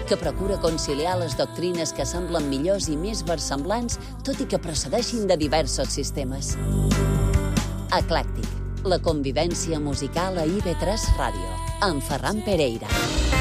que procura conciliar les doctrines que semblen millors i més versemblants, tot i que procedeixin de diversos sistemes. Eclèctic, la convivència musical a IB3 Ràdio, amb Ferran Pereira.